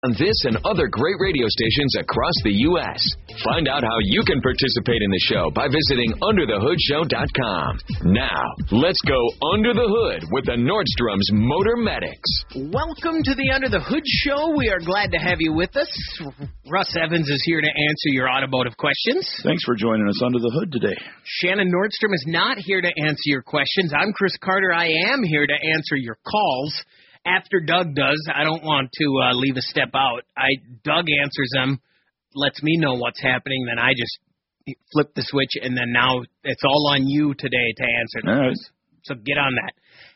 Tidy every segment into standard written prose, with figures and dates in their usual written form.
On this and other great radio stations across the U.S. Find out how you can participate in the show by visiting UnderTheHoodShow.com. Now, let's go under the hood with the Nordstrom's Motor Medics. Welcome to the Under the Hood Show. We are glad to have you with us. Russ Evans is here to answer your automotive questions. Thanks for joining us under the hood today. Shannon Nordstrom is not here to answer your questions. I'm Chris Carter. I am here to answer your calls. After Doug does, I don't want to leave a step out. Doug answers them, lets me know what's happening, then I just flip the switch, and then now it's all on you today to answer them. All right. So get on that.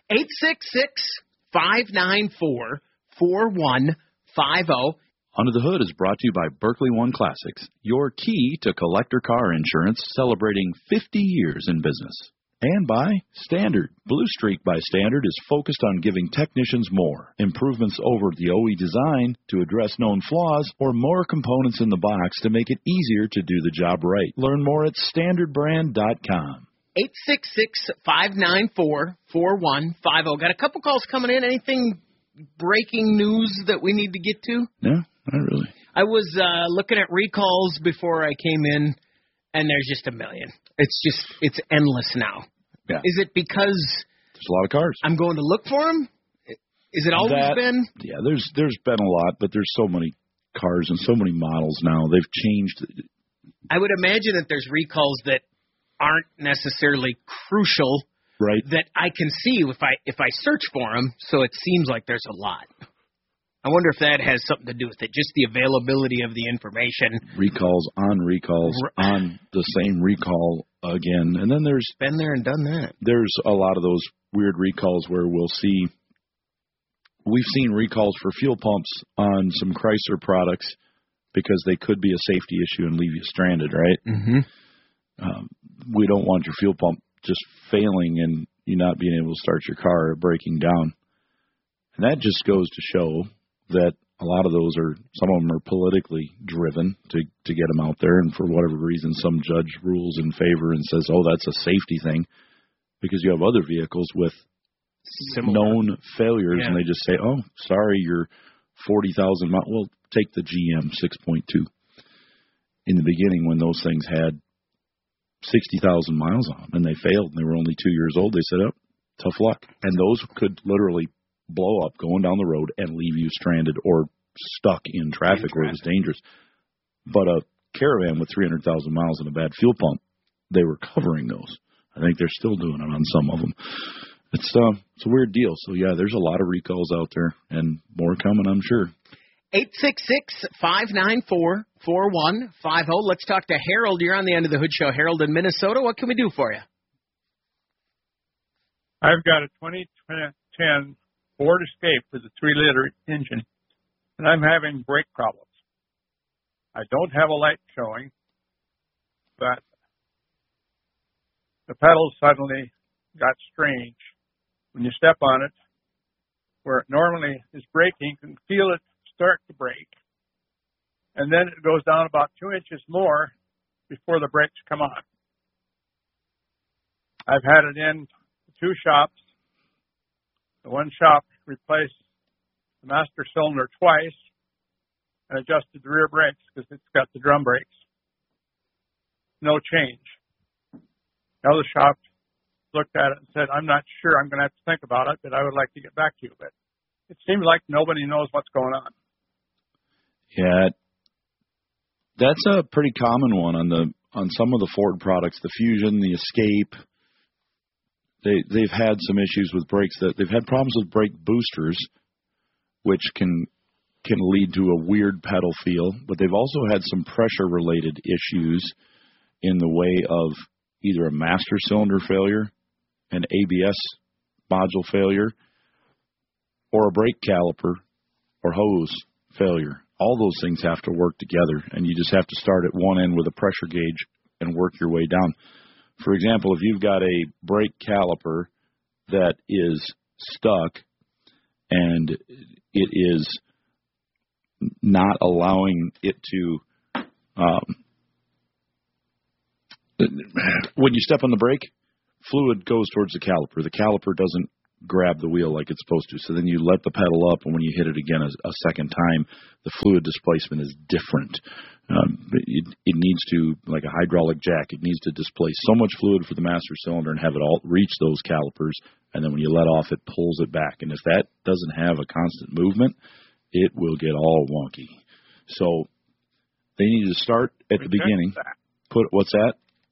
866-594-4150. Under the Hood is brought to you by Berkeley One Classics, your key to collector car insurance, celebrating 50 years in business. And by Standard. Blue Streak by Standard is focused on giving technicians more improvements over the OE design to address known flaws or more components in the box to make it easier to do the job right. Learn more at standardbrand.com. 866-594-4150. Got a couple calls coming in. Anything breaking news that we need to get to? No, not really. I was looking at recalls before I came in, and there's just a million. It's endless now. Yeah. Is it because there's a lot of cars? I'm going to look for them? Is it always been? Yeah, there's been a lot, but there's so many cars and so many models now. They've changed. I would imagine that there's recalls that aren't necessarily crucial, right? That I can see if I search for them. So it seems like there's a lot. I wonder if that has something to do with it, just the availability of the information. Recalls on the same recall again. And then there's... Been there and done that. There's a lot of those weird recalls where we'll see... We've seen recalls for fuel pumps on some Chrysler products because they could be a safety issue and leave you stranded, right? Mm-hmm. We don't want your fuel pump just failing and you not being able to start your car or breaking down. And that just goes to show that a lot of those some of them are politically driven to get them out there, and for whatever reason, some judge rules in favor and says, oh, that's a safety thing, because you have other vehicles with known failures, and they just say, oh, sorry, you're 40,000 miles. Well, take the GM 6.2. In the beginning, when those things had 60,000 miles on them, and they failed, and they were only 2 years old, they said, oh, tough luck. And those could literally blow up going down the road and leave you stranded or stuck in traffic where it was dangerous. But a Caravan with 300,000 miles and a bad fuel pump, they were covering those. I think they're still doing it on some of them. It's a weird deal. So, yeah, there's a lot of recalls out there and more coming, I'm sure. 866-594-4150. Let's talk to Harold. You're on the End of the Hood Show. Harold in Minnesota. What can we do for you? I've got a 2010 Ford Escape with a 3-liter engine, and I'm having brake problems. I don't have a light showing, but the pedals suddenly got strange. When you step on it, where it normally is braking, you can feel it start to brake, and then it goes down about 2 inches more before the brakes come on. I've had it in 2 shops. The one shop replaced the master cylinder twice and adjusted the rear brakes because it's got the drum brakes. No change. The other shop looked at it and said, I'm not sure. I'm going to have to think about it, but I would like to get back to you. But it seems like nobody knows what's going on. Yeah, that's a pretty common one on some of the Ford products, the Fusion, the Escape. They've had some issues with brakes. They've had problems with brake boosters, which can lead to a weird pedal feel. But they've also had some pressure-related issues in the way of either a master cylinder failure, an ABS module failure, or a brake caliper or hose failure. All those things have to work together, and you just have to start at one end with a pressure gauge and work your way down. For example, if you've got a brake caliper that is stuck and it is not allowing it to, when you step on the brake, fluid goes towards the caliper. The caliper doesn't grab the wheel like it's supposed to. So then you let the pedal up, and when you hit it again a second time, the fluid displacement is different. It needs to, like a hydraulic jack, it needs to displace so much fluid for the master cylinder and have it all reach those calipers, and then when you let off, it pulls it back. And if that doesn't have a constant movement, it will get all wonky. So they need to start at the beginning. What's that?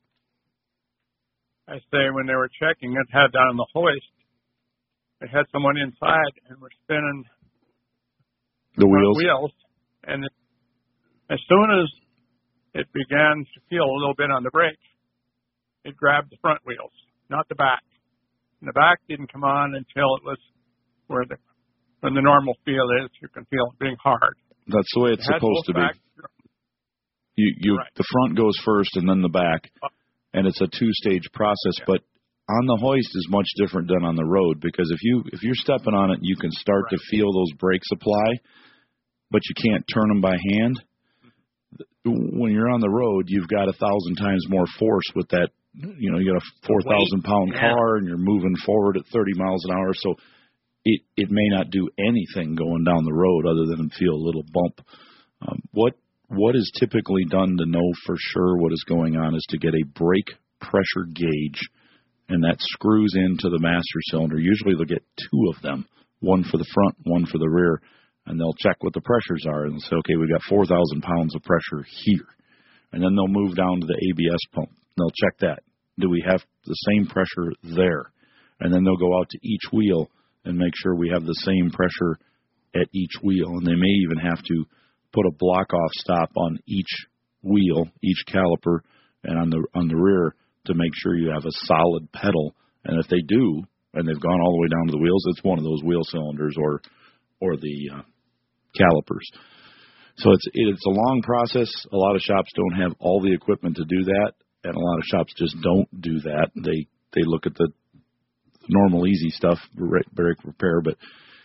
I say when they were checking it, had down on the hoist, they had someone inside and were spinning the wheels, and as soon as it began to feel a little bit on the brake, it grabbed the front wheels, not the back. And the back didn't come on until it was when the normal feel is. You can feel it being hard. That's the way it's supposed to be. Right. The front goes first and then the back, and it's a two-stage process. Yeah. But on the hoist is much different than on the road, because if you're stepping on it, you can start to feel those brakes apply, but you can't turn them by hand. When you're on the road, you've got 1,000 times more force with that. You got a 4,000-pound car, and you're moving forward at 30 miles an hour. So it may not do anything going down the road other than feel a little bump. What is typically done to know for sure what is going on is to get a brake pressure gauge, and that screws into the master cylinder. Usually they'll get two of them, one for the front, one for the rear, and they'll check what the pressures are and say, okay, we've got 4,000 pounds of pressure here. And then they'll move down to the ABS pump. They'll check that. Do we have the same pressure there? And then they'll go out to each wheel and make sure we have the same pressure at each wheel. And they may even have to put a block-off stop on each wheel, each caliper, and on the rear to make sure you have a solid pedal. And if they do, and they've gone all the way down to the wheels, it's one of those wheel cylinders or the calipers. So it's a long process. A lot of shops don't have all the equipment to do that, and a lot of shops just don't do that. They look at the normal easy stuff, brake repair, but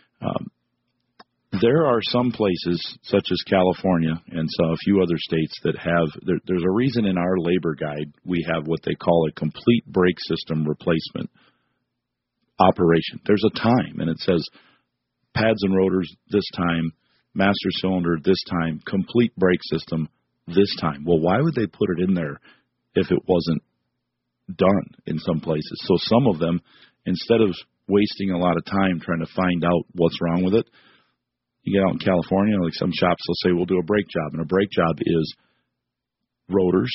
there are some places, such as California and a few other states, that have, there's a reason in our labor guide we have what they call a complete brake system replacement operation. There's a time, and it says pads and rotors this time, master cylinder this time, complete brake system this time. Well, why would they put it in there if it wasn't done in some places? So some of them, instead of wasting a lot of time trying to find out what's wrong with it, you get out in California, like some shops will say, we'll do a brake job. And a brake job is rotors,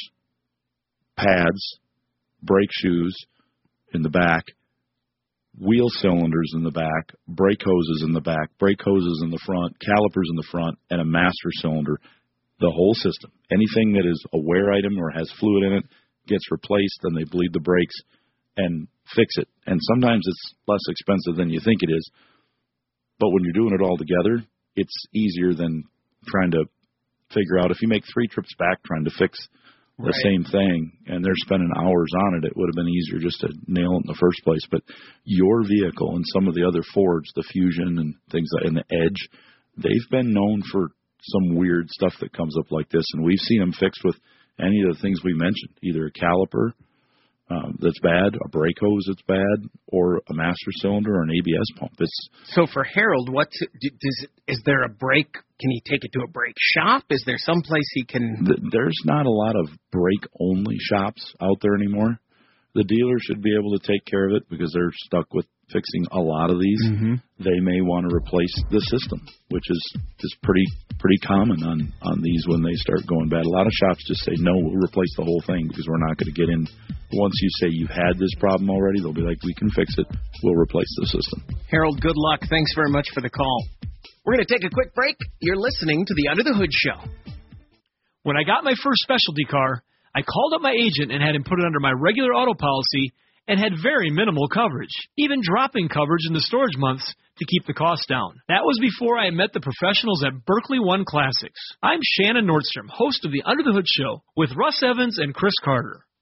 pads, brake shoes in the back, wheel cylinders in the back, brake hoses in the back, brake hoses in the front, calipers in the front, and a master cylinder. The whole system. Anything that is a wear item or has fluid in it gets replaced, then they bleed the brakes and fix it. And sometimes it's less expensive than you think it is. But when you're doing it all together, it's easier than trying to figure out. If you make 3 trips back trying to fix the same thing and they're spending hours on it, it would have been easier just to nail it in the first place. But your vehicle and some of the other Fords, the Fusion and things like, and the Edge, they've been known for some weird stuff that comes up like this, and we've seen them fixed with any of the things we mentioned, either a caliper that's bad, a brake hose that's bad, or a master cylinder or an ABS pump. So for Harold, is there a brake? Can he take it to a brake shop? Is there some place he can? There's not a lot of brake-only shops out there anymore. The dealer should be able to take care of it because they're stuck with fixing a lot of these. Mm-hmm. They may want to replace the system, which is pretty common on these when they start going bad. A lot of shops just say, no, we'll replace the whole thing because we're not going to get in. Once you say you've had this problem already, they'll be like, we can fix it. We'll replace the system. Harold, good luck. Thanks very much for the call. We're going to take a quick break. You're listening to the Under the Hood Show. When I got my first specialty car, I called up my agent and had him put it under my regular auto policy and had very minimal coverage, even dropping coverage in the storage months to keep the cost down. That was before I met the professionals at Berkeley One Classics. I'm Shannon Nordstrom, host of the Under the Hood Show with Russ Evans and Chris Carter.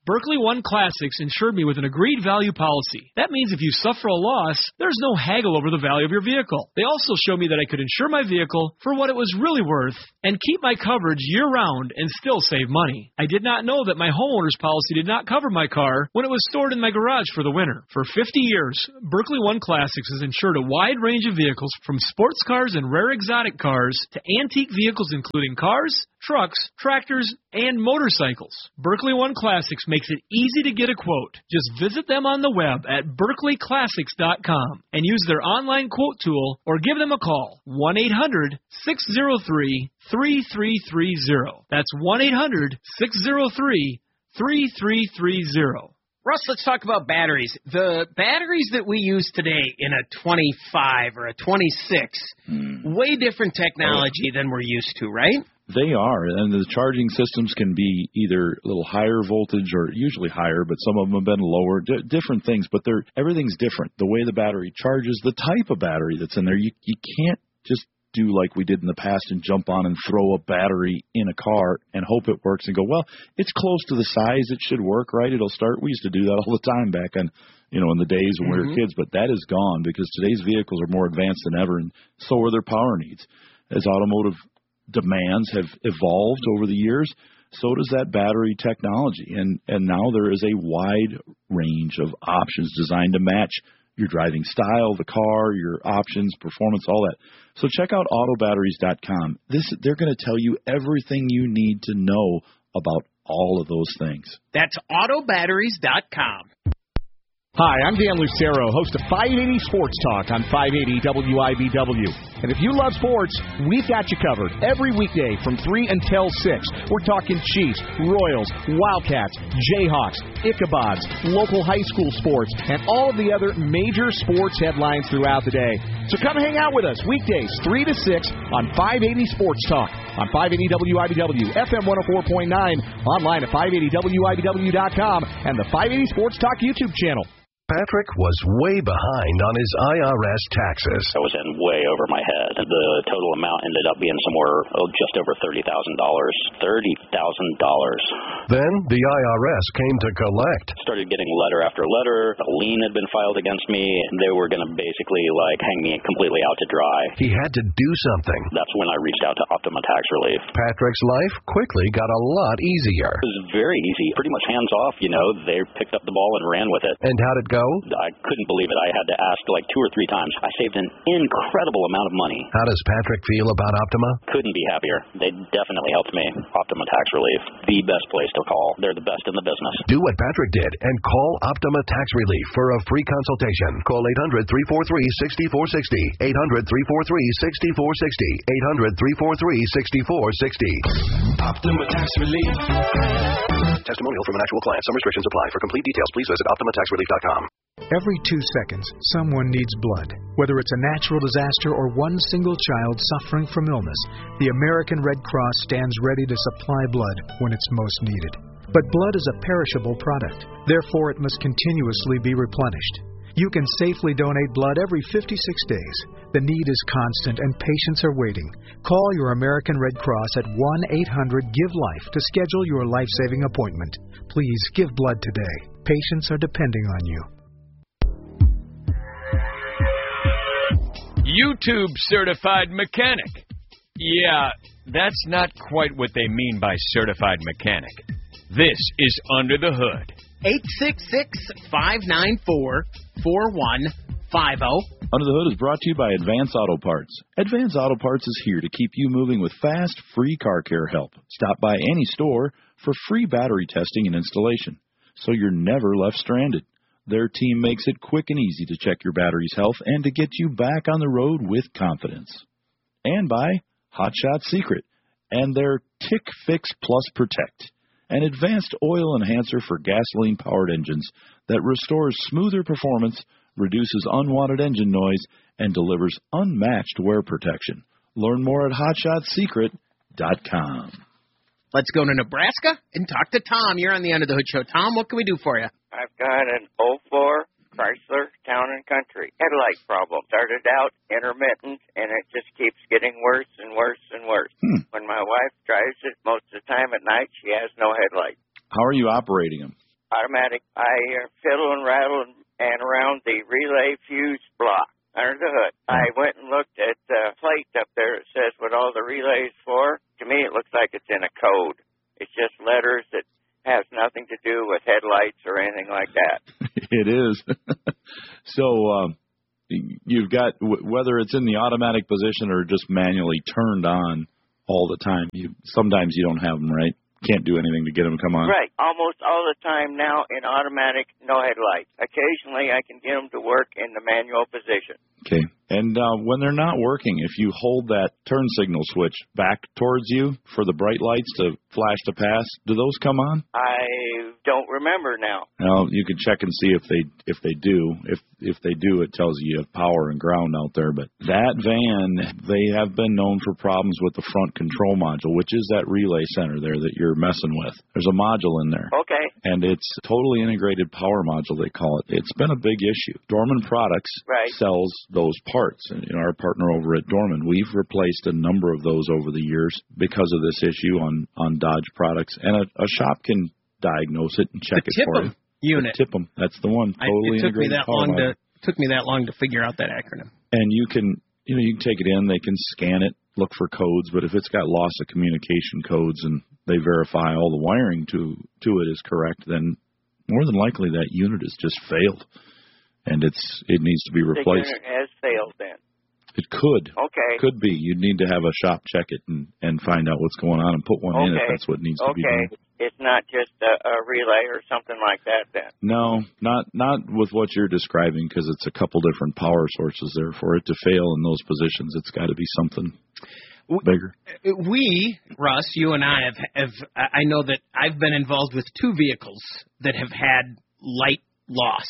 Berkeley One Classics insured me with an agreed value policy. That means if you suffer a loss, there's no haggle over the value of your vehicle. They also showed me that I could insure my vehicle for what it was really worth and keep my coverage year-round and still save money. I did not know that my homeowner's policy did not cover my car when it was stored in my garage for the winter. For 50 years, Berkeley One Classics has insured a wide range of vehicles from sports cars and rare exotic cars to antique vehicles including cars, trucks, tractors, and motorcycles. Berkeley One Classics makes it easy to get a quote. Just visit them on the web at berkeleyclassics.com and use their online quote tool or give them a call. 1-800-603-3330. That's 1-800-603-3330. Russ, let's talk about batteries. The batteries that we use today in a 25 or a 26, way different technology than we're used to, right? They are, and the charging systems can be either a little higher voltage or usually higher, but some of them have been lower, different things, but everything's different. The way the battery charges, the type of battery that's in there, you can't just do like we did in the past and jump on and throw a battery in a car and hope it works and go, well, it's close to the size, it should work, right? It'll start. We used to do that all the time back in the days when we were kids, but that is gone because today's vehicles are more advanced than ever, and so are their power needs. As automotive demands have evolved over the years, so does that battery technology, and now there is a wide range of options designed to match your driving style, the car, your options, performance, all that. So check out autobatteries.com. They're going to tell you everything you need to know about all of those things. That's autobatteries.com. Hi, I'm Dan Lucero, host of 580 Sports Talk on 580 WIBW. And if you love sports, we've got you covered every weekday from 3 until 6. We're talking Chiefs, Royals, Wildcats, Jayhawks, Ichabods, local high school sports, and all of the other major sports headlines throughout the day. So come hang out with us weekdays 3 to 6 on 580 Sports Talk on 580 WIBW, FM 104.9, online at 580WIBW.com, and the 580 Sports Talk YouTube channel. Patrick was way behind on his IRS taxes. I was in way over my head. The total amount ended up being somewhere just over $30,000. $30,000. Then the IRS came to collect. Started getting letter after letter. A lien had been filed against me. They were going to basically hang me completely out to dry. He had to do something. That's when I reached out to Optima Tax Relief. Patrick's life quickly got a lot easier. It was very easy. Pretty much hands off, They picked up the ball and ran with it. And how'd it go? I couldn't believe it. I had to ask 2 or 3 times. I saved an incredible amount of money. How does Patrick feel about Optima? Couldn't be happier. They definitely helped me. Optima Tax Relief, the best place to call. They're the best in the business. Do what Patrick did and call Optima Tax Relief for a free consultation. Call 800-343-6460. 800-343-6460. 800-343-6460. Optima Tax Relief. Testimonial from an actual client. Some restrictions apply. For complete details, please visit OptimaTaxRelief.com. Every 2 seconds, someone needs blood. Whether it's a natural disaster or one single child suffering from illness, the American Red Cross stands ready to supply blood when it's most needed. But blood is a perishable product. Therefore, it must continuously be replenished. You can safely donate blood every 56 days. The need is constant and patients are waiting. Call your American Red Cross at 1-800-GIVE-LIFE to schedule your life-saving appointment. Please give blood today. Patients are depending on you. YouTube certified mechanic. Yeah, that's not quite what they mean by certified mechanic. This is Under the Hood. 866-594-4150. Under the Hood is brought to you by Advance Auto Parts. Advance Auto Parts is here to keep you moving with fast, free car care help. Stop by any store for free battery testing and installation, so you're never left stranded. Their team makes it quick and easy to check your battery's health and to get you back on the road with confidence. And by Hot Shot Secret and their Tick Fix Plus Protect, an advanced oil enhancer for gasoline-powered engines that restores smoother performance, reduces unwanted engine noise, and delivers unmatched wear protection. Learn more at HotShotSecret.com. Let's go to Nebraska and talk to Tom. You're on the Under the Hood Show. Tom, what can we do for you? I've got an 04 Chrysler Town & Country headlight problem. Started out intermittent, and it just keeps getting worse and worse and worse. When my wife drives it most of the time at night, she has no headlight. How are you operating them? automatic. I fiddle and rattle and around the relay fuse block under the hood. I went and looked at the plate up there. It says what all the relays for. To me, it looks like it's in a code. It's just letters that has nothing to do with headlights or anything like that. It is. So you've got, whether it's in the automatic position or just manually turned on all the time, sometimes you don't have them, right? Can't do anything to get them to come on. Right. Almost all the time now in automatic, no headlights. Occasionally I can get them to work in the manual position. Okay. And when they're not working, if you hold that turn signal switch back towards you for the bright lights to flash to pass, do those come on? I don't remember now. Well, you can check and see if they do. If they do, it tells you have power and ground out there. But that van, they have been known for problems with the front control module, which is that relay center there that you're messing with. There's a module in there. Okay. And it's totally integrated power module, they call it. It's been a big issue. Dorman Products sells those parts. And our partner over at Dorman, we've replaced a number of those over the years because of this issue on Dodge products. And a shop can diagnose it and check it for you. Unit. The TIPM. That's the one. Totally it took me integrated took me that long to figure out that acronym. And you can take it in. They can scan it, look for codes. But if it's got loss of communication codes and they verify all the wiring to it is correct, then more than likely that unit has just failed. And it needs to be replaced. The unit has failed then. It could. Okay. Could be. You'd need to have a shop check it and find out what's going on and put one in if that's what needs to be done. It's not just a relay or something like that then? No, not with what you're describing, because it's a couple different power sources there. For it to fail in those positions, it's got to be something bigger. We, Russ, you and I have I know that I've been involved with two vehicles that have had light loss.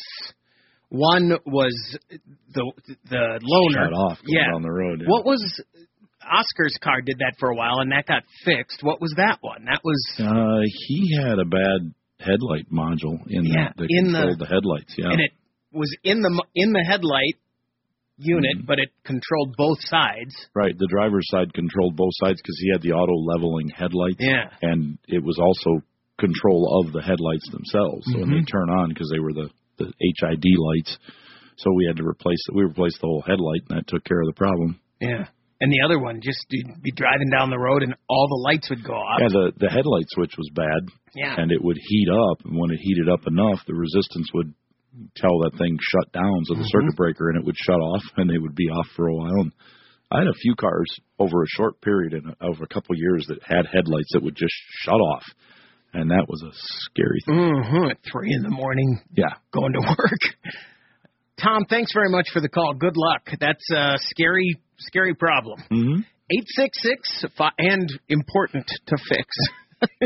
One was the loaner. Shut off going down the road. Yeah. What was Oscar's car did that for a while, and that got fixed. What was that one? That was he had a bad headlight module that controlled the headlights. Yeah, and it was in the headlight unit, but it controlled both sides. Right, the driver's side controlled both sides because he had the auto leveling headlights. Yeah, and it was also control of the headlights themselves. So when they turn on, because they were the HID lights, so we had to replace it. We replaced the whole headlight, and that took care of the problem. Yeah. And the other one, just you'd be driving down the road and all the lights would go off. Yeah, the headlight switch was bad. Yeah. And it would heat up, and when it heated up enough, the resistance would tell that thing shut down, so the circuit breaker in it would shut off, and they would be off for a while. And I had a few cars over a short period over a couple of years that had headlights that would just shut off. And that was a scary thing. At 3 in the morning. Yeah. Going to work. Tom, thanks very much for the call. Good luck. That's a scary problem. 866, and important to fix.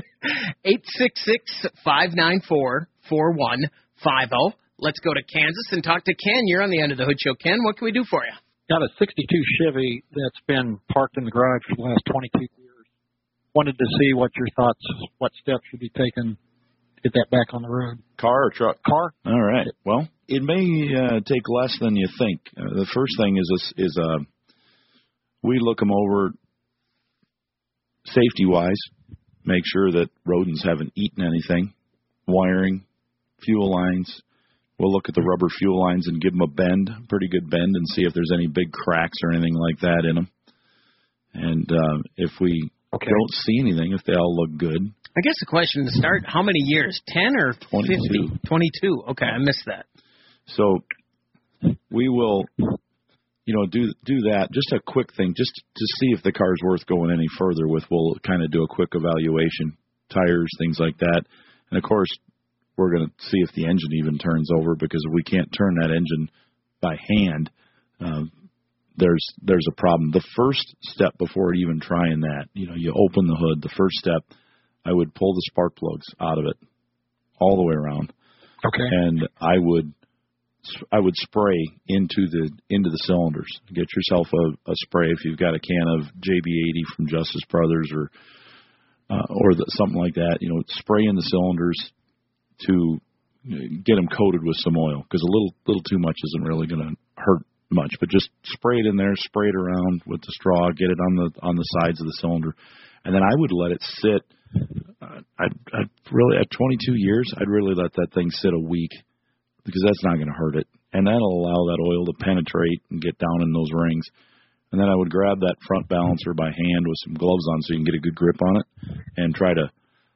866-594-4150. Let's go to Kansas and talk to Ken. You're on the End of the Hood Show. Ken, what can we do for you? Got a 62 Chevy that's been parked in the garage for the last 22 years. Wanted to see what your thoughts, what steps should be taken to get that back on the road. Car or truck? Car. All right. Well, it may take less than you think. The first thing is we look them over safety-wise, make sure that rodents haven't eaten anything, wiring, fuel lines. We'll look at the rubber fuel lines and give them a pretty good bend, and see if there's any big cracks or anything like that in them. And if we don't see anything, if they all look good. I guess the question to start, how many years? 10 or 22. 50? 22. Okay, I missed that. So we will, do that. Just a quick thing, just to see if the car's worth going any further with. We'll kind of do a quick evaluation, tires, things like that. And, of course, we're going to see if the engine even turns over, because if we can't turn that engine by hand, there's a problem. The first step before even trying that, you open the hood. The first step, I would pull the spark plugs out of it all the way around. Okay. And I would spray into the cylinders. Get yourself a spray if you've got a can of JB80 from Justice Brothers or something like that. Spray in the cylinders to get them coated with some oil, because a little too much isn't really going to hurt much. But just spray it in there, spray it around with the straw, get it on the sides of the cylinder, and then I would let it sit I'd really, at 22 years, I'd really let that thing sit a week because that's not going to hurt it. And that'll allow that oil to penetrate and get down in those rings. And then I would grab that front balancer by hand with some gloves on so you can get a good grip on it and try to.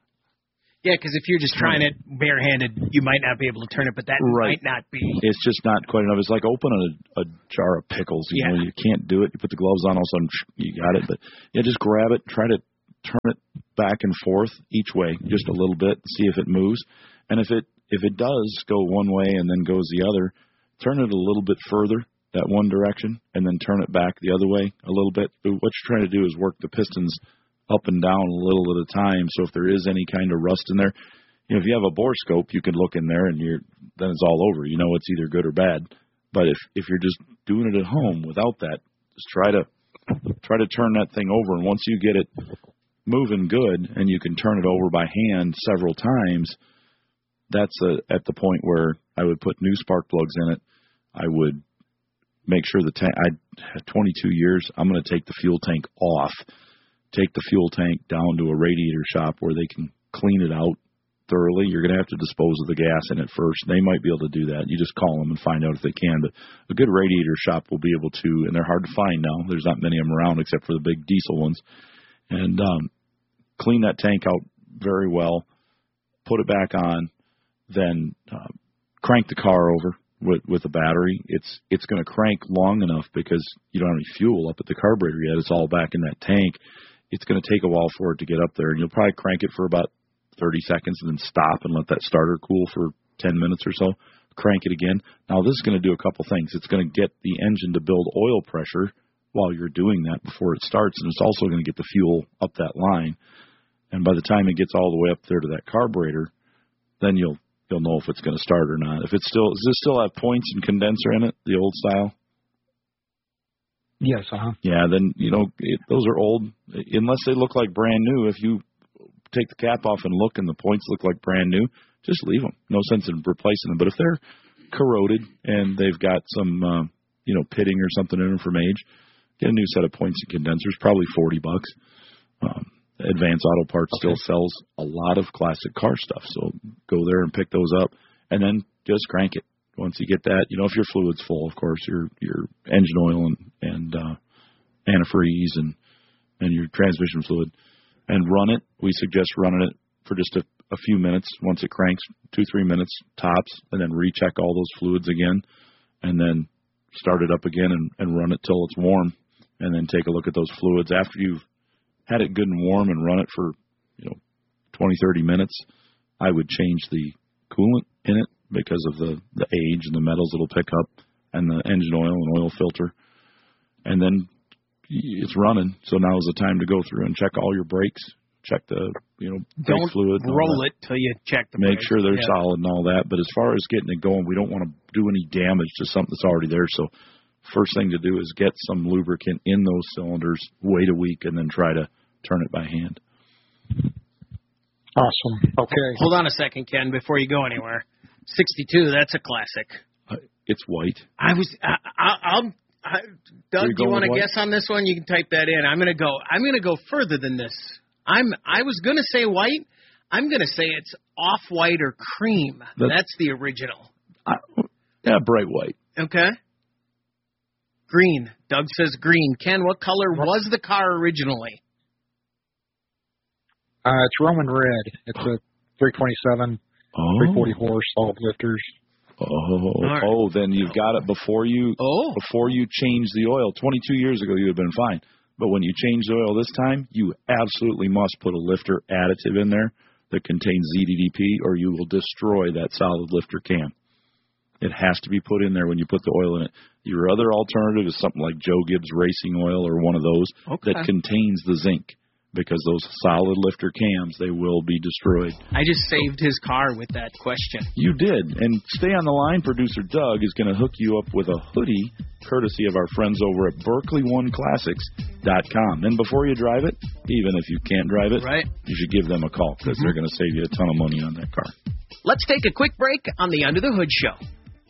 Yeah, because if you're just trying it barehanded, you might not be able to turn it, but that might not be. It's just not quite enough. It's like opening a jar of pickles. You know, you can't do it. You put the gloves on, all of a sudden you got it. But yeah, just grab it, try to turn it back and forth each way just a little bit, see if it moves. And if it does go one way and then goes the other, turn it a little bit further that one direction and then turn it back the other way a little bit. But what you're trying to do is work the pistons up and down a little at a time. So if there is any kind of rust in there, you know, if you have a bore scope, you can look in there and then it's all over. You know it's either good or bad. But if you're just doing it at home without that, just try to turn that thing over. And once you get it moving good and you can turn it over by hand several times, that's at the point where I would put new spark plugs in it. I would make sure the tank, I had 22 years, I'm going to take the fuel tank off, take the fuel tank down to a radiator shop where they can clean it out thoroughly. You're going to have to dispose of the gas in it first. They might be able to do that. You just call them and find out if they can. But a good radiator shop will be able to, and they're hard to find now. There's not many of them around except for the big diesel ones. And clean that tank out very well, put it back on, then crank the car over with the battery. It's going to crank long enough because you don't have any fuel up at the carburetor yet. It's all back in that tank. It's going to take a while for it to get up there, and you'll probably crank it for about 30 seconds and then stop and let that starter cool for 10 minutes or so. Crank it again. Now, this is going to do a couple things. It's going to get the engine to build oil pressure while you're doing that before it starts, and it's also going to get the fuel up that line. And by the time it gets all the way up there to that carburetor, then you'll know if it's going to start or not. If it's still, does it still have points and condenser in it, the old style? Yes, Yeah, then, those are old. Unless they look like brand new, if you take the cap off and look and the points look like brand new, just leave them. No sense in replacing them. But if they're corroded and they've got some, pitting or something in them from age, get a new set of points and condensers, probably $40. Advanced Auto Parts still sells a lot of classic car stuff, so go there and pick those up, and then just crank it. Once you get that, if your fluid's full, of course, your engine oil and antifreeze and your transmission fluid, and run it. We suggest running it for just a few minutes. Once it cranks, 2-3 minutes tops, and then recheck all those fluids again, and then start it up again and run it till it's warm, and then take a look at those fluids after you've had it good and warm and run it for 20-30 minutes. I would change the coolant in it because of the age and the metals it'll pick up, and the engine oil and oil filter, and then it's running. So now is the time to go through and check all your brakes, check the brake fluid. Don't roll it till you check the make brakes. sure they're solid and all that. But as far as getting it going, we don't want to do any damage to something that's already there. So first thing to do is get some lubricant in those cylinders, wait a week, and then try to turn it by hand. Awesome. Okay. Hold on a second, Ken, before you go anywhere. 62, that's a classic. It's white. Doug, do you want to guess on this one? You can type that in. I'm going to go further than this. I was going to say white. I'm going to say it's off-white or cream. That's the original. Bright white. Okay. Green. Doug says green. Ken, what color was the car originally? It's Roman red. It's a 327, 340 horse, all lifters. Then you've got it before you change the oil. 22 years ago, you would have been fine. But when you change the oil this time, you absolutely must put a lifter additive in there that contains ZDDP, or you will destroy that solid lifter cam. It has to be put in there when you put the oil in it. Your other alternative is something like Joe Gibbs Racing Oil or one of those that contains the zinc, because those solid lifter cams, they will be destroyed. I just saved his car with that question. You did. And stay on the line. Producer Doug is going to hook you up with a hoodie, courtesy of our friends over at BerkeleyOneClassics.com. And before you drive it, even if you can't drive it, you should give them a call, because they're going to save you a ton of money on that car. Let's take a quick break on the Under the Hood Show.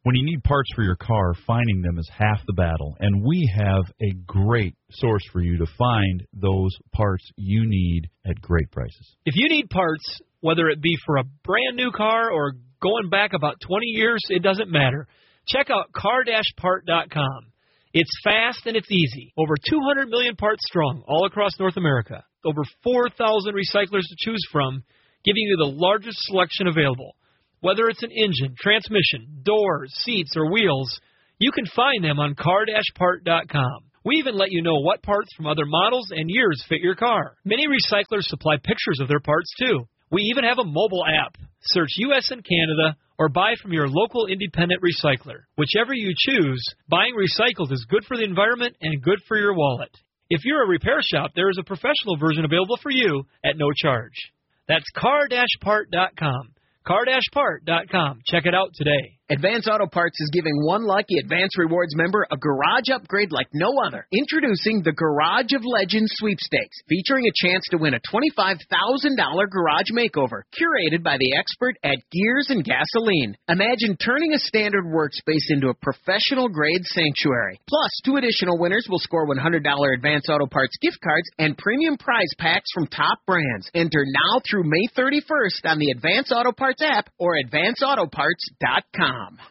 When you need parts for your car, finding them is half the battle, and we have a great source for you to find those parts you need at great prices. If you need parts, whether it be for a brand new car or going back about 20 years, it doesn't matter. Check out car-part.com. It's fast and it's easy. Over 200 million parts strong all across North America. Over 4,000 recyclers to choose from, giving you the largest selection available. Whether it's an engine, transmission, doors, seats, or wheels, you can find them on car-part.com. We even let you know what parts from other models and years fit your car. Many recyclers supply pictures of their parts, too. We even have a mobile app. Search U.S. and Canada or buy from your local independent recycler. Whichever you choose, buying recycled is good for the environment and good for your wallet. If you're a repair shop, there is a professional version available for you at no charge. That's car-part.com. car-part.com. Check it out today. Advance Auto Parts is giving one lucky Advance Rewards member a garage upgrade like no other. Introducing the Garage of Legends Sweepstakes, featuring a chance to win a $25,000 garage makeover, curated by the expert at Gears and Gasoline. Imagine turning a standard workspace into a professional-grade sanctuary. Plus, 2 additional winners will score $100 Advance Auto Parts gift cards and premium prize packs from top brands. Enter now through May 31st on the Advance Auto Parts app or advanceautoparts.com.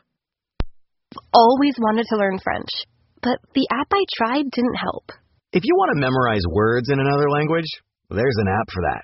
Always wanted to learn French, but the app I tried didn't help. If you want to memorize words in another language, there's an app for that.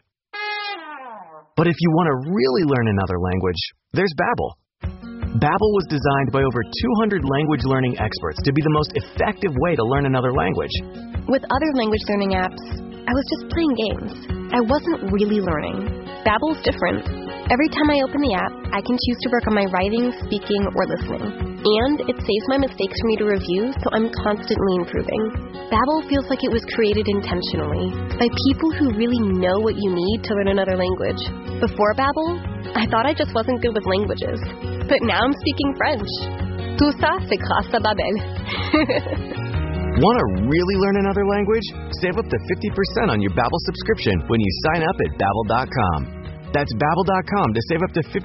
But if you want to really learn another language, there's Babbel. Babbel was designed by over 200 language learning experts to be the most effective way to learn another language. With other language learning apps, I was just playing games. I wasn't really learning. Babbel's different. Every time I open the app, I can choose to work on my writing, speaking, or listening. And it saves my mistakes for me to review, so I'm constantly improving. Babbel feels like it was created intentionally by people who really know what you need to learn another language. Before Babbel, I thought I just wasn't good with languages. But now I'm speaking French. Tout ça, c'est grâce à Babbel. Want to really learn another language? Save up to 50% on your Babbel subscription when you sign up at Babbel.com. That's Babbel.com to save up to 50%.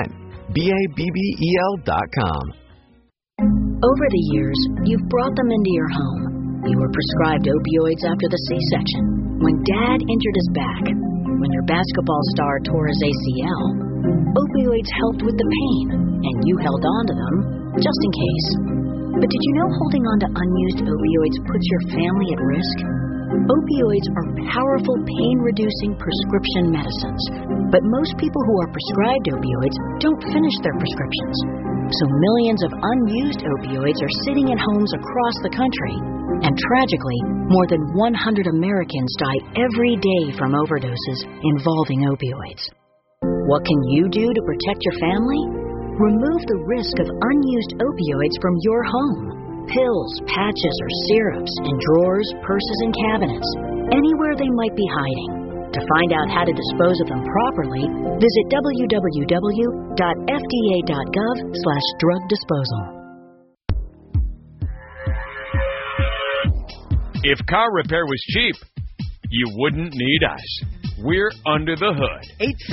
Babbel.com. Over the years, you've brought them into your home. You were prescribed opioids after the C-section, when Dad injured his back, when your basketball star tore his ACL. Opioids helped with the pain, and you held on to them just in case. But did you know holding on to unused opioids puts your family at risk? Opioids are powerful pain-reducing prescription medicines, but most people who are prescribed opioids don't finish their prescriptions. So millions of unused opioids are sitting in homes across the country. And tragically, more than 100 Americans die every day from overdoses involving opioids. What can you do to protect your family? Remove the risk of unused opioids from your home. Pills, patches, or syrups in drawers, purses, and cabinets, anywhere they might be hiding. To find out how to dispose of them properly, visit www.fda.gov/drug disposal. If car repair was cheap, you wouldn't need us. We're Under the Hood.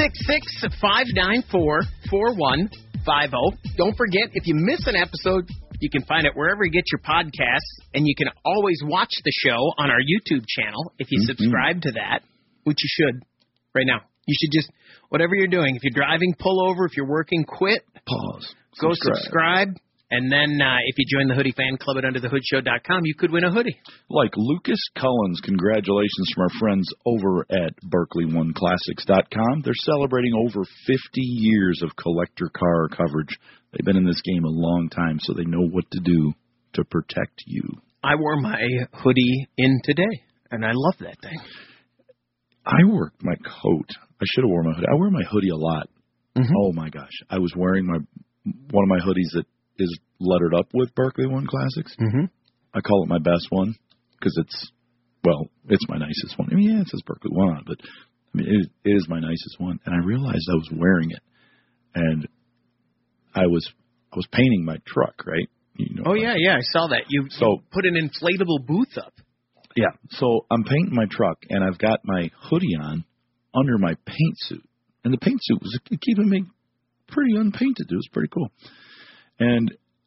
866-594-4150. Don't forget, if you miss an episode, you can find it wherever you get your podcasts, and you can always watch the show on our YouTube channel if you subscribe to that, which you should right now. You should just, whatever you're doing, if you're driving, pull over. If you're working, quit. Pause. Go subscribe. And then if you join the Hoodie Fan Club at UnderTheHoodShow.com, you could win a hoodie. Like Lucas Cullens, congratulations from our friends over at BerkeleyOneClassics.com. They're celebrating over 50 years of collector car coverage. They've been in this game a long time, so they know what to do to protect you. I wore my hoodie in today, and I love that thing. I wore my coat. I should have worn my hoodie. I wear my hoodie a lot. Mm-hmm. Oh, my gosh. I was wearing one of my hoodies that is lettered up with Berkeley One Classics. Mm-hmm. I call it my best one because it's my nicest one. I mean, yeah, it says Berkeley One on it, but I mean, it is my nicest one. And I realized I was wearing it, and I was painting my truck, right? You know, yeah, I saw that. You put an inflatable booth up. Yeah, so I'm painting my truck, and I've got my hoodie on under my paint suit. And the paint suit was keeping me pretty unpainted. It was pretty cool. And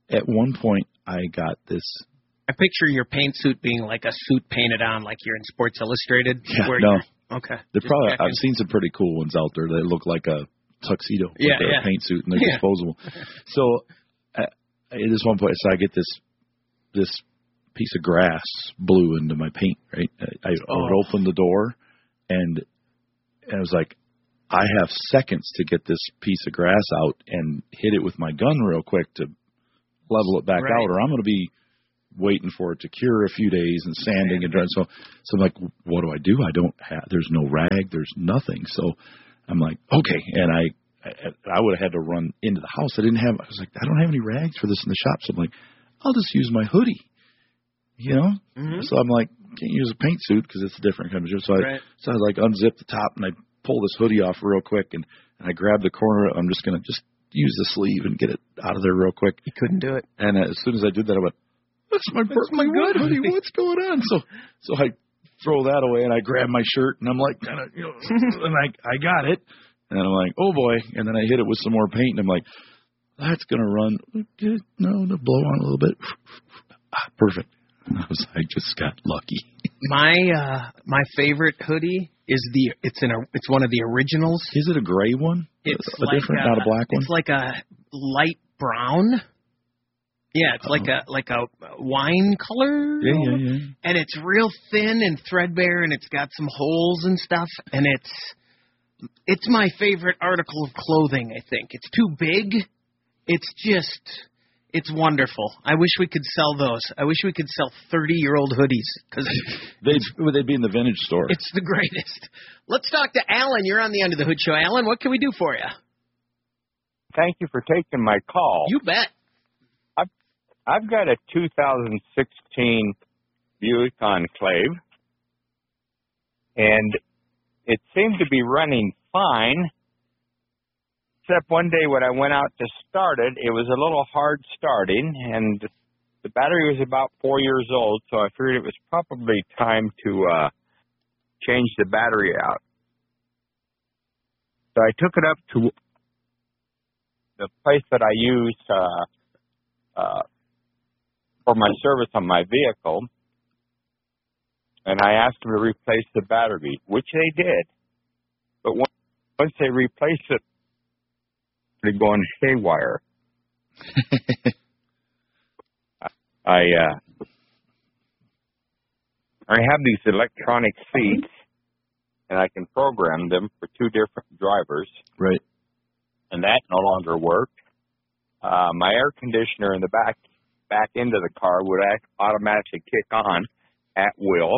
at one point, I got this. I picture your paint suit being like a suit painted on, like you're in Sports Illustrated. Yeah, where no. Okay. They're probably. I've seen some pretty cool ones out there that look like a tuxedo with a paint suit, and they're disposable. So at this one point, so I get this piece of grass blew into my paint. Right, I would open the door, and I was like, I have seconds to get this piece of grass out and hit it with my gun real quick to level it back out, or I'm going to be waiting for it to cure a few days and sanding and drying. So I'm like, what do? I don't have. There's no rag. There's nothing. So I'm like, okay, and I would have had to run into the house. I was like, I don't have any rags for this in the shop. So I'm like, I'll just use my hoodie. You know? Mm-hmm. So I'm like, can't use a paint suit because it's a different kind of suit. So I like unzip the top and I pull this hoodie off real quick and I grab the corner. I'm just going to use the sleeve and get it out of there real quick. You couldn't do it. And as soon as I did that, I went, that's my good hoodie. What's going on? So I throw that away and I grab my shirt and I'm like, kind of, and I got it. And I'm like, oh boy. And then I hit it with some more paint and I'm like, that's going to run. No, blow on a little bit. Perfect. I just got lucky. My favorite hoodie is it's one of the originals. Is it a gray one? It's not a black one. It's like a light brown. Yeah, it's like a wine color. Yeah. And it's real thin and threadbare, and it's got some holes and stuff. And it's my favorite article of clothing. I think it's too big. It's wonderful. I wish we could sell those. I wish we could sell 30-year-old hoodies because they'd be in the vintage store. It's the greatest. Let's talk to Alan. You're on the Under the Hood Show. Alan, what can we do for you? Thank you for taking my call. You bet. I've got a 2016 Buick Enclave, and it seemed to be running fine. Except one day when I went out to start it, it was a little hard starting, and the battery was about 4 years old, so I figured it was probably time to change the battery out. So I took it up to the place that I use for my service on my vehicle, and I asked them to replace the battery, which they did. But once they replaced it, they're going haywire. I have these electronic seats, and I can program them for two different drivers. Right. And that no longer worked. My air conditioner in the back end of the car would automatically kick on at will.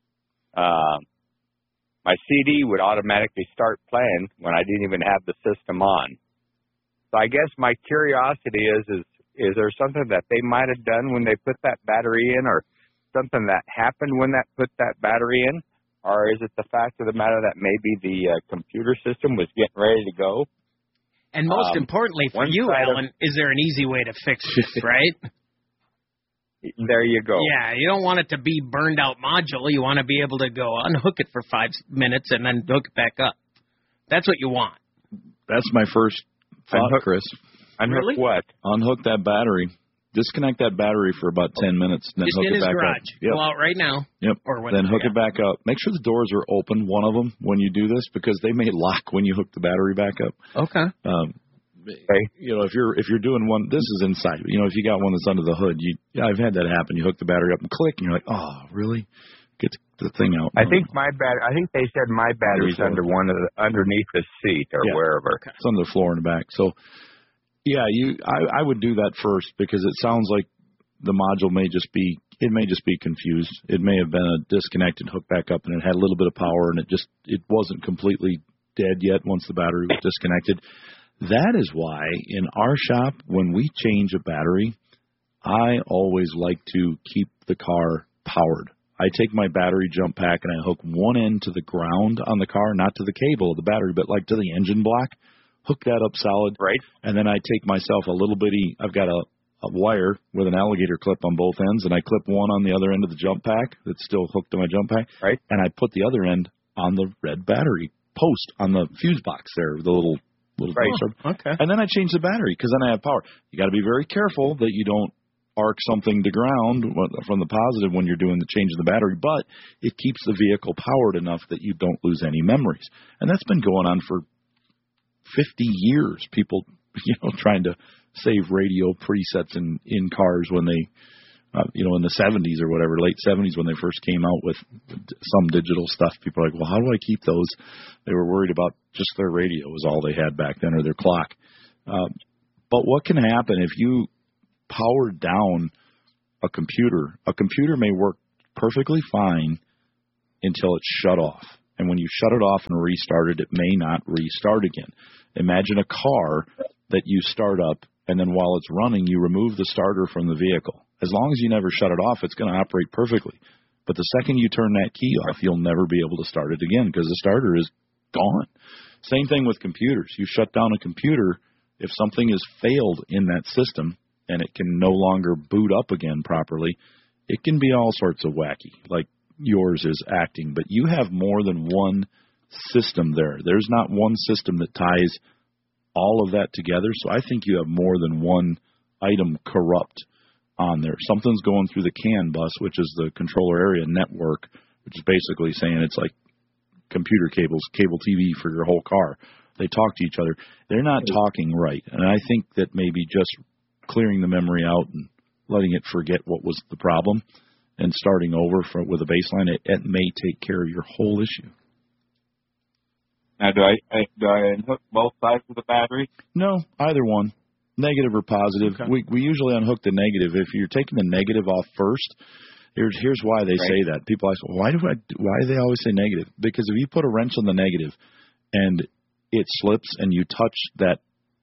My CD would automatically start playing when I didn't even have the system on. So I guess my curiosity is there something that they might have done when they put that battery in, or something that happened when that put that battery in? Or is it the fact of the matter that maybe the computer system was getting ready to go? And most importantly for you, Alan, is there an easy way to fix it, right? There you go. Yeah, you don't want it to be burned out module. You want to be able to go unhook it for 5 minutes and then hook it back up. That's what you want. That's my first thought, Chris. Unhook what? Unhook that battery. Disconnect that battery for about 10 minutes. And then just hook in it his back garage. up. Yep. Go out right now. Yep. Or then hook it back up. Make sure the doors are open, one of them, when you do this, because they may lock when you hook the battery back up. Okay. You know, if you're doing one, this is inside. You know, if you got one that's under the hood, I've had that happen. You hook the battery up and click, and you're like, oh, really? Get the thing out. I think they said my battery's underneath the seat or wherever. Okay. It's on the floor in the back. So, yeah, I would do that first, because it sounds like the module may just be confused. It may have been a disconnected hook back up, and it had a little bit of power, and it wasn't completely dead yet once the battery was disconnected. That is why in our shop, when we change a battery, I always like to keep the car powered. I take my battery jump pack and I hook one end to the ground on the car, not to the cable of the battery, but like to the engine block. Hook that up solid. Right. And then I take myself I've got a wire with an alligator clip on both ends, and I clip one on the other end of the jump pack that's still hooked to my jump pack. Right. And I put the other end on the red battery post on the fuse box there, the little little Right. closer. Okay. And then I change the battery because then I have power. You got to be very careful that you don't arc something to ground from the positive when you're doing the change of the battery, but it keeps the vehicle powered enough that you don't lose any memories. And that's been going on for 50 years. People, trying to save radio presets in cars when they, in the 70s or whatever, late 70s when they first came out with some digital stuff. People are like, well, how do I keep those? They were worried about just their radio was all they had back then, or their clock. But what can happen if you power down a computer? A computer may work perfectly fine until it's shut off. And when you shut it off and restart it, it may not restart again. Imagine a car that you start up, and then while it's running, you remove the starter from the vehicle. As long as you never shut it off, it's going to operate perfectly. But the second you turn that key off, you'll never be able to start it again because the starter is gone. Same thing with computers. You shut down a computer, if something has failed in that system and it can no longer boot up again properly, it can be all sorts of wacky, like yours is acting. But you have more than one system there. There's not one system that ties all of that together. So I think you have more than one item corrupt on there. Something's going through the CAN bus, which is the controller area network, which is basically saying it's like computer cables, cable TV for your whole car. They talk to each other. They're not talking right. And I think that maybe just clearing the memory out and letting it forget what was the problem and starting over with a baseline, it may take care of your whole issue. Now, do I unhook both sides of the battery? No, either one. Negative or positive. Okay. We usually unhook the negative. If you're taking the negative off first, here's why they say that. People ask, why do they always say negative? Because if you put a wrench on the negative and it slips and you touch that,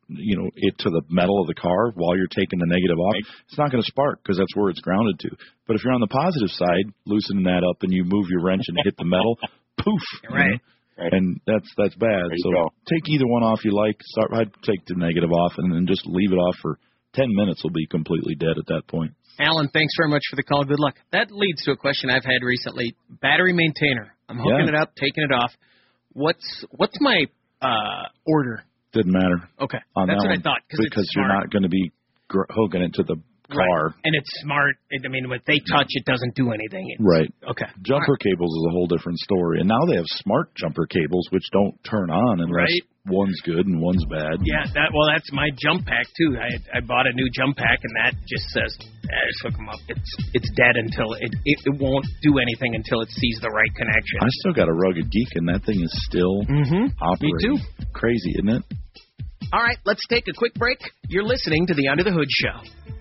it to the metal of the car while you're taking the negative off, it's not going to spark because that's where it's grounded to. But if you're on the positive side, loosening that up and you move your wrench and hit the metal, poof. Right. And that's bad. So take either one off you like. I'd take the negative off and then just leave it off for 10 minutes. Will be completely dead at that point. Alan, thanks very much for the call. Good luck. That leads to a question I've had recently. Battery maintainer. I'm hooking it up, taking it off. What's my order? Didn't matter. Okay. That's what I thought. Because you're not going to be hooking it to the car. Right. And it's smart. When they touch, it doesn't do anything. Right. Okay. Jumper cables is a whole different story. And now they have smart jumper cables, which don't turn on unless one's good and one's bad. Yeah, that's my jump pack, too. I bought a new jump pack, and that just says, just hook them up. It's dead until it won't do anything until it sees the right connection. I still got a Rugged Geek, and that thing is still operating. Me too. Crazy, isn't it? All right, let's take a quick break. You're listening to the Under the Hood Show.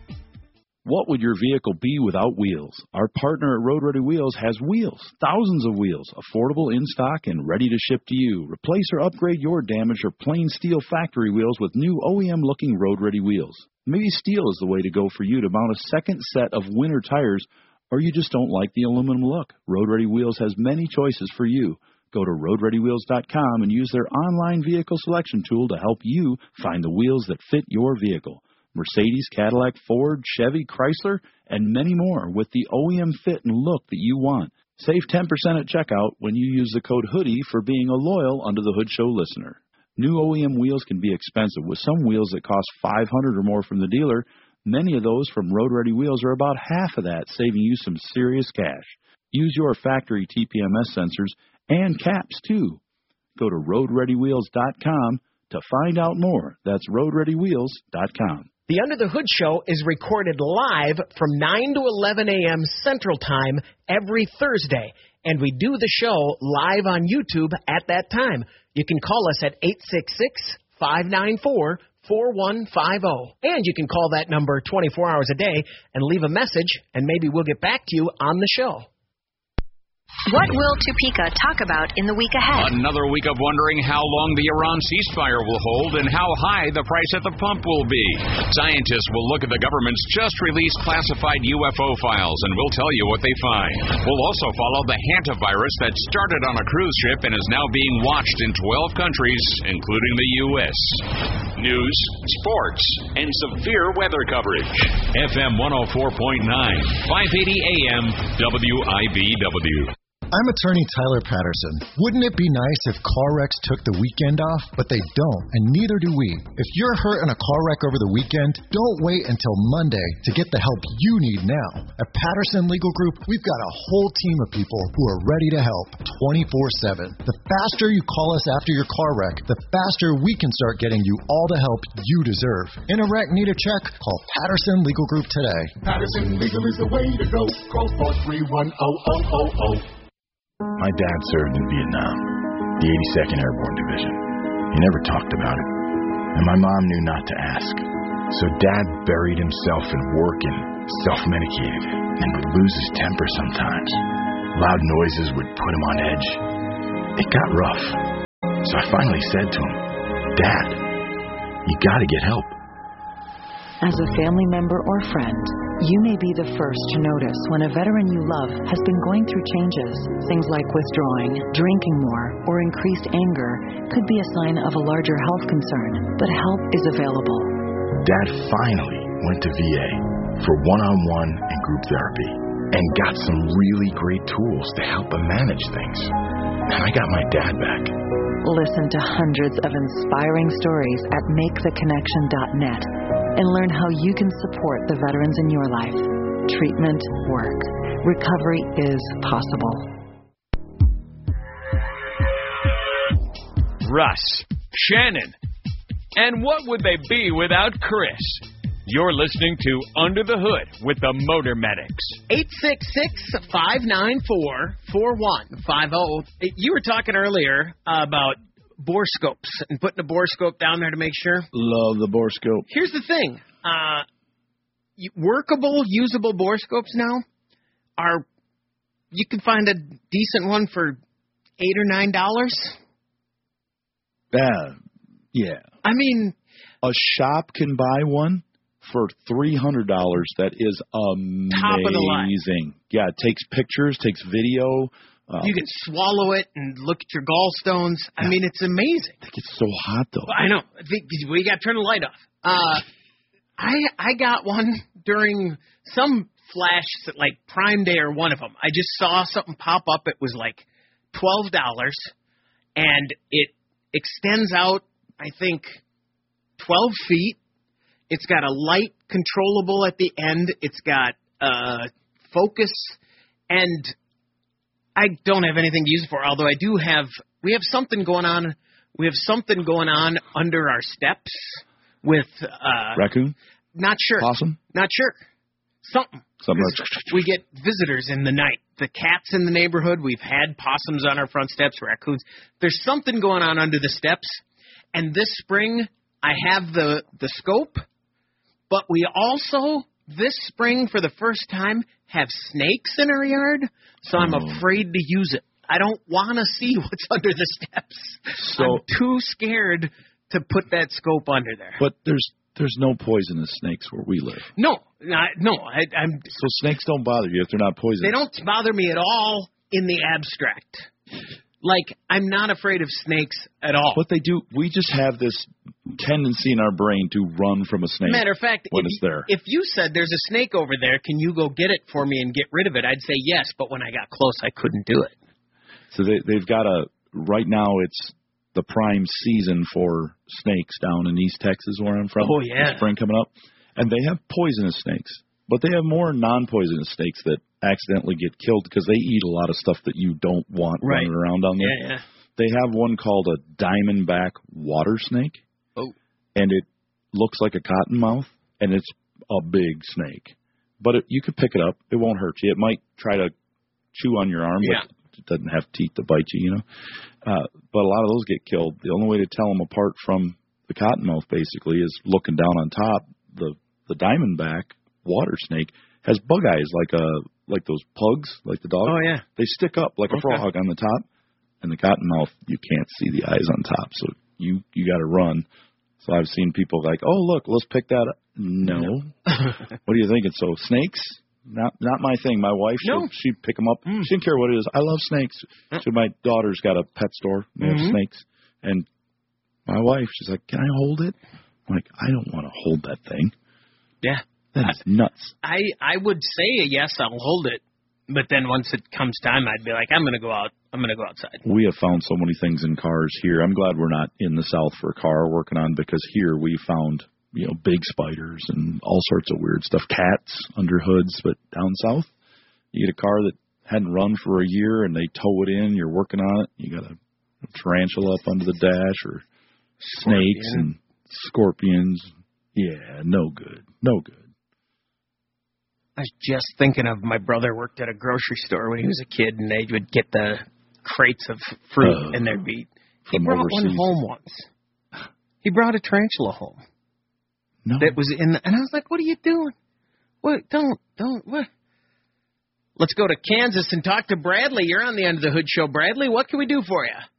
What would your vehicle be without wheels? Our partner at Road Ready Wheels has wheels, thousands of wheels, affordable in stock and ready to ship to you. Replace or upgrade your damaged or plain steel factory wheels with new OEM-looking Road Ready wheels. Maybe steel is the way to go for you to mount a second set of winter tires, or you just don't like the aluminum look. Road Ready Wheels has many choices for you. Go to RoadReadyWheels.com and use their online vehicle selection tool to help you find the wheels that fit your vehicle. Mercedes, Cadillac, Ford, Chevy, Chrysler, and many more with the OEM fit and look that you want. Save 10% at checkout when you use the code HOODIE for being a loyal Under the Hood Show listener. New OEM wheels can be expensive, with some wheels that cost $500 or more from the dealer. Many of those from Road Ready Wheels are about half of that, saving you some serious cash. Use your factory TPMS sensors and caps, too. Go to RoadReadyWheels.com to find out more. That's RoadReadyWheels.com. The Under the Hood Show is recorded live from 9 to 11 a.m. Central Time every Thursday, and we do the show live on YouTube at that time. You can call us at 866-594-4150, and you can call that number 24 hours a day and leave a message, and maybe we'll get back to you on the show. What will Topeka talk about in the week ahead? Another week of wondering how long the Iran ceasefire will hold and how high the price at the pump will be. Scientists will look at the government's just-released classified UFO files, and we'll tell you what they find. We'll also follow the hantavirus that started on a cruise ship and is now being watched in 12 countries, including the U.S. News, sports, and severe weather coverage. FM 104.9, 580 AM, WIBW. I'm attorney Tyler Patterson. Wouldn't it be nice if car wrecks took the weekend off? But they don't, and neither do we. If you're hurt in a car wreck over the weekend, don't wait until Monday to get the help you need now. At Patterson Legal Group, we've got a whole team of people who are ready to help 24/7. The faster you call us after your car wreck, the faster we can start getting you all the help you deserve. In a wreck, need a check? Call Patterson Legal Group today. Patterson Legal is the way to go. Call 431-0000. My dad served in Vietnam, the 82nd Airborne Division. He never talked about it, and my mom knew not to ask. So Dad buried himself in work and self-medicated, and would lose his temper sometimes. Loud noises would put him on edge. It got rough, so I finally said to him, Dad, you gotta get help. As a family member or friend, you may be the first to notice when a veteran you love has been going through changes. Things like withdrawing, drinking more, or increased anger could be a sign of a larger health concern, but help is available. Dad finally went to VA for one-on-one and group therapy and got some really great tools to help him manage things. And I got my dad back. Listen to hundreds of inspiring stories at MakeTheConnection.net and learn how you can support the veterans in your life. Treatment works. Recovery is possible. Russ, Shannon, and what would they be without Chris? You're listening to Under the Hood with the Motor Medics. 866-594-4150. You were talking earlier about borescopes and putting a borescope down there to make sure. Love the borescope. Here's the thing. Workable, usable borescopes now are, you can find a decent one for $8 or $9. Yeah. I mean, a shop can buy one for $300. That is amazing. Top of the line. Yeah, it takes pictures, takes video. You can swallow it and look at your gallstones. I mean, it's amazing. It gets so hot, though. I know. We got to turn the light off. I got one during some flash, like Prime Day or one of them. I just saw something pop up. It was like $12, and it extends out, I think, 12 feet. It's got a light controllable at the end. It's got focus, and I don't have anything to use it for, although we have something going on. We have something going on under our steps with raccoon? Not sure. Possum? Not sure. Something. We get visitors in the night. The cats in the neighborhood. We've had possums on our front steps, raccoons. There's something going on under the steps. And this spring, I have the scope, but we also, this spring, for the first time, have snakes in our yard, so I'm afraid to use it. I don't want to see what's under the steps. So I'm too scared to put that scope under there. But there's no poisonous snakes where we live. No. So snakes don't bother you if they're not poisonous? They don't bother me at all in the abstract. Like, I'm not afraid of snakes at all. But they do. We just have this tendency in our brain to run from a snake. Matter of fact, it's there. If you said there's a snake over there, can you go get it for me and get rid of it? I'd say yes, but when I got close, I couldn't do it. So they've got right now it's the prime season for snakes down in East Texas where I'm from. Oh, yeah. Spring coming up. And they have poisonous snakes. But they have more non-poisonous snakes that accidentally get killed because they eat a lot of stuff that you don't want running around down there. Yeah. They have one called a diamondback water snake. Oh. And it looks like a cottonmouth, and it's a big snake. But you could pick it up. It won't hurt you. It might try to chew on your arm, but it doesn't have teeth to bite you, But a lot of those get killed. The only way to tell them apart from the cottonmouth, basically, is looking down on top. The diamondback water snake has bug eyes like those pugs, like the dog. Oh, yeah. They stick up like a frog on the top, and the cottonmouth, you can't see the eyes on top, so you got to run. So I've seen people like, oh, look, let's pick that up. No. What are you thinking? So snakes? Not my thing. My wife, she'd pick them up. She didn't care what it is. I love snakes. So my daughter's got a pet store. They have snakes. And my wife, she's like, can I hold it? I'm like, I don't want to hold that thing. Yeah. That's nuts. I would say yes, I'll hold it. But then once it comes time, I'd be like, I'm going to go out. I'm going to go outside. We have found so many things in cars here. I'm glad we're not in the South for a car working on, because here we found, big spiders and all sorts of weird stuff. Cats under hoods, but down south, you get a car that hadn't run for a year and they tow it in, you're working on it, you got a tarantula up under the dash, or snakes and scorpions. Yeah, no good. No good. I was just thinking of my brother worked at a grocery store when he was a kid, and they would get the crates of fruit, and there'd be... He brought one home once. He brought a tarantula home. No. That was in... And I was like, what are you doing? What? Don't, what? Let's go to Kansas and talk to Bradley. You're on the End of the Hood Show. Bradley, what can we do for you?